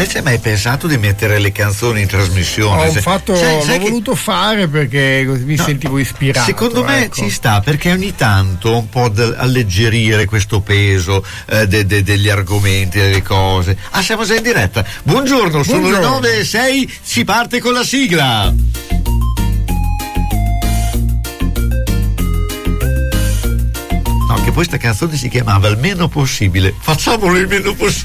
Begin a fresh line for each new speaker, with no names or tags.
Te ci hai mai pensato di mettere le canzoni in trasmissione?
L'ho voluto fare perché così mi sentivo ispirato.
Secondo me ci sta, perché ogni tanto un po' alleggerire questo peso degli argomenti, delle cose. Siamo già in diretta. Buongiorno, sono le 9:06, si parte con la sigla. Che poi sta canzone si chiamava Il meno possibile. Facciamolo il meno possibile.